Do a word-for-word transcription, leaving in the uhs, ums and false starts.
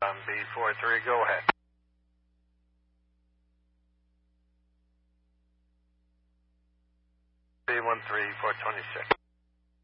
On B four three, go ahead. B one three four twenty-six.